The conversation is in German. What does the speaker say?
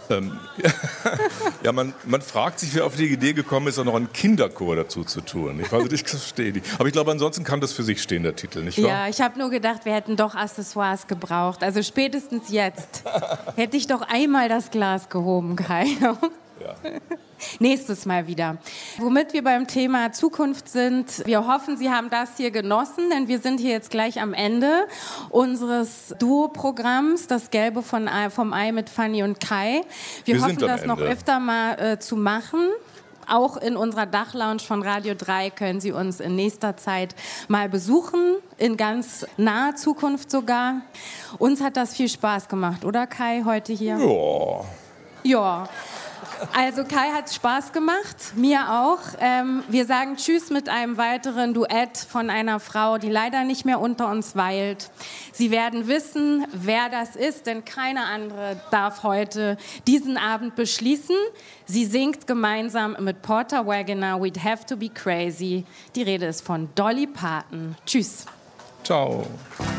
Ja, man fragt sich, wer auf die Idee gekommen ist, auch noch einen Kinderchor dazu zu tun. Ich weiß nicht, ich verstehe die. Aber ich glaube, ansonsten kann das für sich stehen, der Titel, nicht wahr? Ja, ich habe nur gedacht, wir hätten doch Accessoires gebraucht. Also spätestens jetzt hätte ich doch einmal das Glas gehoben, Kai. Ja. Nächstes Mal wieder. Womit wir beim Thema Zukunft sind, wir hoffen, Sie haben das hier genossen, denn wir sind hier jetzt gleich am Ende unseres Duo-Programms, das Gelbe vom Ei mit Fanny und Kai. Wir hoffen, das noch öfter mal zu machen. Auch in unserer Dachlounge von Radio 3 können Sie uns in nächster Zeit mal besuchen, in ganz naher Zukunft sogar. Uns hat das viel Spaß gemacht, oder Kai, heute hier? Ja. Also Kai hat Spaß gemacht, mir auch. Wir sagen Tschüss mit einem weiteren Duett von einer Frau, die leider nicht mehr unter uns weilt. Sie werden wissen, wer das ist, denn keine andere darf heute diesen Abend beschließen. Sie singt gemeinsam mit Porter Wagoner We'd Have to Be Crazy. Die Rede ist von Dolly Parton. Tschüss. Ciao.